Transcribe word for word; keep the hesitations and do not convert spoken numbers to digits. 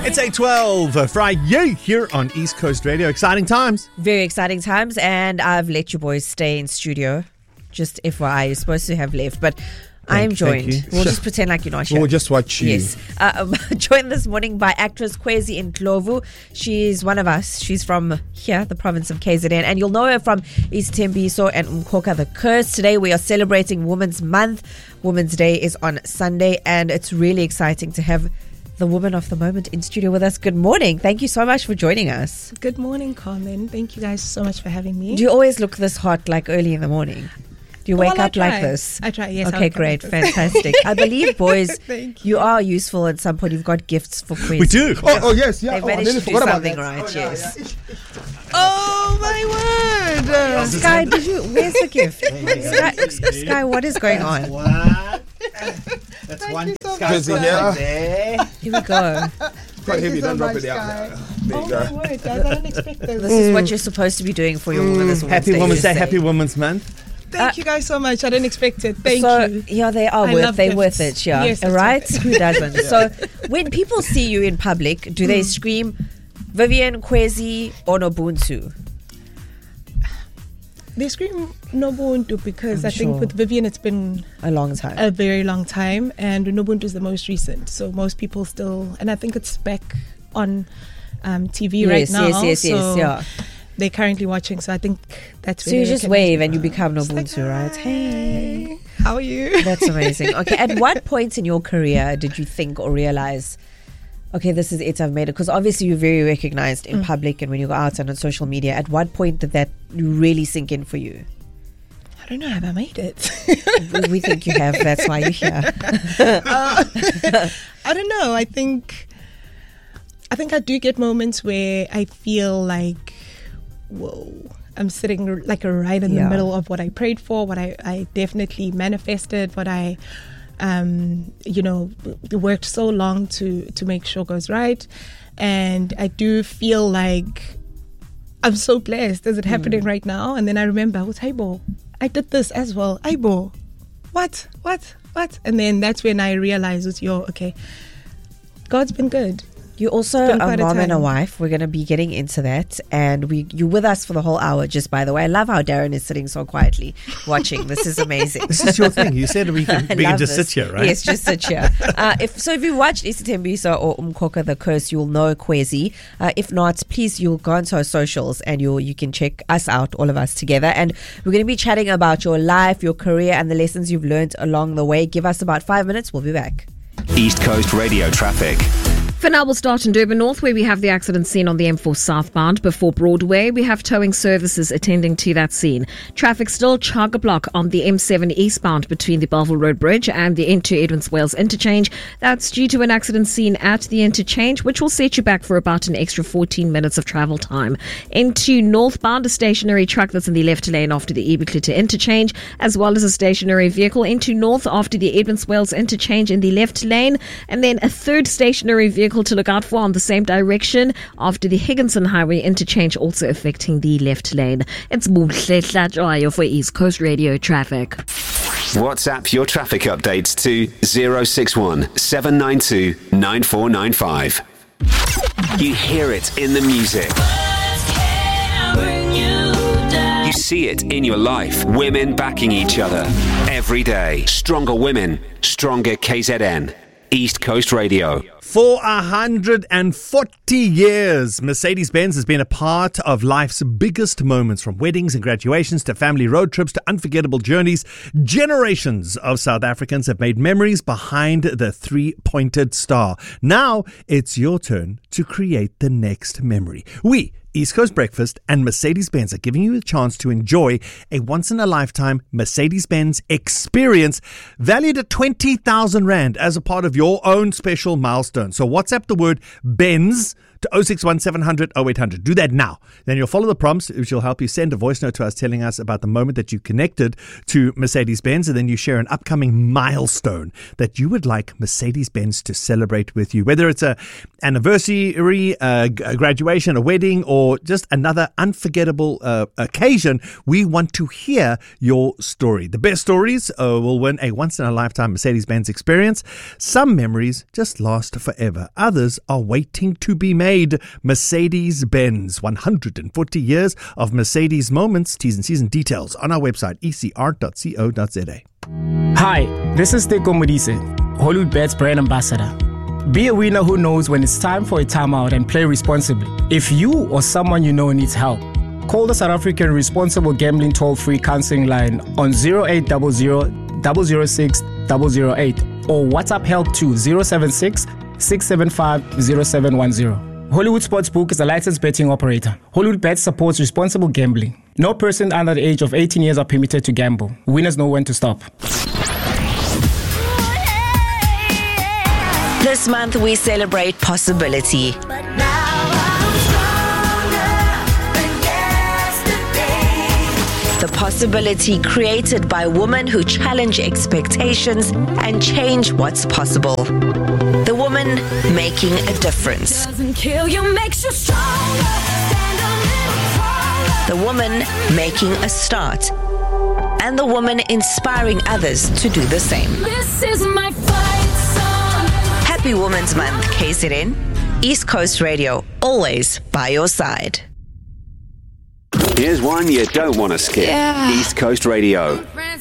It's eight twelve, uh, Friday here on East Coast Radio. Exciting times. Very exciting times, and I've let you boys stay in studio. Just F Y I, you're supposed to have left, but I am joined. We'll just pretend like you're not here. We'll just watch you. Yes. Uh, I'm joined this morning by actress Kwezi Ndlovu. She's one of us. She's from here, the province of K Z N, and you'll know her from Isitembiso and Umkhokha the Curse. Today we are celebrating Women's Month. Women's Day is on Sunday, and it's really exciting to have the woman of the moment in studio with us. Good morning. Thank you so much for joining us. Good morning, Carmen. Thank you guys so much for having me. Do you always look this hot like early in the morning? Do you wake well, up like this? I try, yes. Okay, great. Like fantastic. I believe, boys, Thank you. you are useful at some point. You've got gifts for Queen. We do. Oh, oh yes, yeah. They've oh, I managed nearly to do forgot about something that. right, Oh, yeah, yes. yeah. Oh my word! Uh, Sky, did you? Where's the gift? Sky, Sky, what is going on? What? That's Thank one you so Sky's much. got Yeah. there. Here we go. Quite heavy. you so Don't drop much, it out. Sky. now. There Oh you go. my word, guys! I didn't expect this. This is what you're supposed to be doing for your woman this Women's Happy Day, Women's you Day, say. Happy Women's Month. Thank Uh, you guys so much. I didn't expect it. Thank so, you. yeah, they are I worth. love They're gifts. worth it. Yeah, Yes, that's right. okay. Who doesn't? So, when people see you in public, do they scream, "Vivian, Kwezi, or Nobuntu"? They scream Nobuntu because I'm I think sure. with Vivian it's been A long time. a very long time, and Nobuntu is the most recent. So most people still, and I think it's back on um, T V right yes, now. yes, yes, so yes. Yeah. They're currently watching, so I think that's So where you they just recognize wave me. and you become It's like, Nobuntu, right? Hey. "Hi, how are you?" That's amazing. Okay, at what point in your career did you think or realize, okay, this is it, I've made it? Because obviously you're very recognized in public and when you go out and on social media. At what point did that really sink in for you? I don't know. Have I made it? We- we think you have. That's why you're here. Uh, I don't know. I think I think I do get moments where I feel like, whoa, I'm sitting r- like right in Yeah. the middle of what I prayed for, what I, I definitely manifested, what I, um, you know, w- worked so long to to make sure goes right, and I do feel like I'm so blessed. Is it happening right now? And then I remember, what's Aibo? I did this as well. Aibo, what, what, what? And then that's when I realized, was yo, okay, God's been good. You're also been a quite a mom and a time. wife. We're going to be getting into that. And we you're with us for the whole hour, just by the way. I love how Darren is sitting so quietly watching. This is amazing. This is your thing. You said we can, I we can love just this. sit here, right? Yes, just sit here. Uh, if so, if you watched Isitembiso or Umkhokha the Curse, you'll know Kwezi. Uh, if not, please, you'll go onto our socials and you'll you can check us out, all of us together. And we're going to be chatting about your life, your career, and the lessons you've learned along the way. Give us about five minutes. We'll be back. East Coast Radio traffic. For now, we'll start in Durban North, where we have the accident scene on the M four southbound before Broadway. We have towing services attending to that scene. Traffic still chock-a-block on the M seven eastbound between the Belleville Road Bridge and the N two Edmonds Wales interchange. That's due to an accident scene at the interchange, which will set you back for about an extra fourteen minutes of travel time. N two northbound, a stationary truck that's in the left lane after the Ebiclita interchange, as well as a stationary vehicle. N two north after the Edmonds Wales interchange in the left lane, and then a third stationary vehicle to look out for on the same direction after the Higginson Highway interchange, also affecting the left lane. It's Muhle Hlatswayo for East Coast Radio traffic. WhatsApp your traffic updates to zero six one seven nine two nine four nine five. You hear it in the music. You see it in your life. Women backing each other every day. Stronger women, stronger K Z N. East Coast Radio. For one hundred forty years, Mercedes-Benz has been a part of life's biggest moments, from weddings and graduations to family road trips to unforgettable journeys. Generations of South Africans have made memories behind the three-pointed star. Now it's your turn to create the next memory. We, East Coast Breakfast and Mercedes-Benz, are giving you a chance to enjoy a once-in-a-lifetime Mercedes-Benz experience valued at twenty thousand rand as a part of your own special milestone. So WhatsApp the word Benz to oh six one seven hundred oh eight hundred. Do that now. Then you'll follow the prompts, which will help you send a voice note to us telling us about the moment that you connected to Mercedes-Benz, and then you share an upcoming milestone that you would like Mercedes-Benz to celebrate with you. Whether it's a anniversary, a graduation, a wedding, or just another unforgettable uh, occasion, we want to hear your story. The best stories uh, will win a once-in-a-lifetime Mercedes-Benz experience. Some memories just last forever. Others are waiting to be made. Mercedes-Benz, one hundred forty years of Mercedes moments. T's and C's and details on our website, e c r dot co dot z a. Hi, this is Teko Modise, Hollywood Bets brand ambassador. Be a winner who knows when it's time for a timeout and play responsibly. If you or someone you know needs help, call the South African Responsible Gambling Toll-Free Counseling Line on zero eight zero zero, zero zero six, zero zero eight or WhatsApp help to zero seven six, six seven five, zero seven one zero. Hollywood Sportsbook is a licensed betting operator. Hollywood Bets supports responsible gambling. No person under the age of eighteen years are permitted to gamble. Winners know when to stop. This month we celebrate possibility. The possibility created by women who challenge expectations and change what's possible. The woman making a difference. Doesn't kill you, makes you stronger. Stand a little taller. The woman making a start. And the woman inspiring others to do the same. This is my fight song. Happy Women's Month, K Z N. East Coast Radio, always by your side. Here's one you don't want to skip. Yeah. East Coast Radio.